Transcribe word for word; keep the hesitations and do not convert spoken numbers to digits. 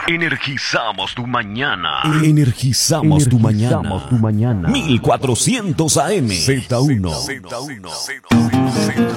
Energizamos tu mañana. Energizamos, Energizamos tu mañana. tu mañana. mil cuatrocientos A M. Z uno. Z uno.